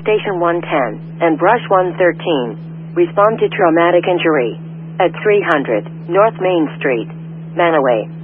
Station 110 and Brush 113. Respond to traumatic injury at 300 North Main Street, Manaway.